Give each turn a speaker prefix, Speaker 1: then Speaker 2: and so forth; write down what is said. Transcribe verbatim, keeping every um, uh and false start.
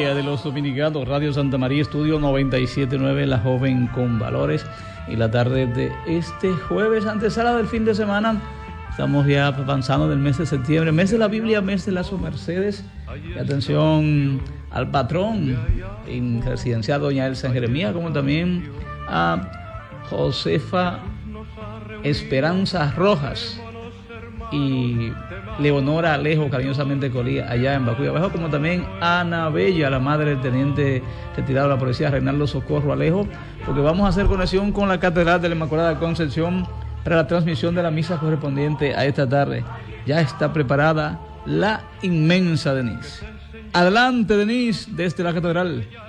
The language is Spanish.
Speaker 1: Día de los Dominicanos, Radio Santa María, Estudio noventa y siete punto nueve, La Joven con Valores. Y la tarde de este jueves, antesala del fin de semana, estamos ya avanzando del mes de septiembre, mes de la Biblia, mes de las Mercedes. Y atención al patrón en residencial Doña Elsa en Jeremías, como también a Josefa Esperanza Rojas y Leonora Alejo, cariñosamente Colía, allá en Bacuya Abajo, como también Ana Bella, la madre del teniente retirado de la policía Reinaldo Socorro Alejo, porque vamos a hacer conexión con la Catedral de la Inmaculada Concepción para la transmisión de la misa correspondiente a esta tarde. Ya está preparada la inmensa Denise. Adelante, Denise, desde la Catedral.